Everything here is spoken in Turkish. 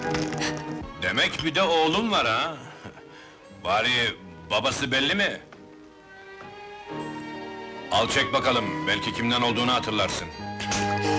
Demek bir de oğlum var ha? Bari babası belli mi? Al çek bakalım, belki kimden olduğunu hatırlarsın.